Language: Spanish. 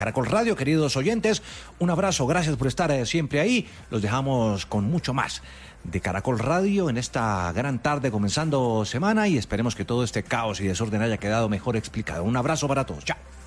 Caracol Radio, queridos oyentes, un abrazo, gracias por estar siempre ahí. Los dejamos con mucho más de Caracol Radio en esta gran tarde comenzando semana y esperemos que todo este caos y desorden haya quedado mejor explicado. Un abrazo para todos, chao.